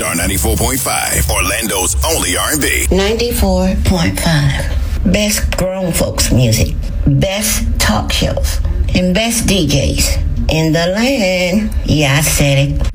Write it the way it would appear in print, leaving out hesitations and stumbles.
Star 94.5, Orlando's only R&B. 94.5. Best grown folks music, best talk shows, and best DJs in the land. Yeah, I said it.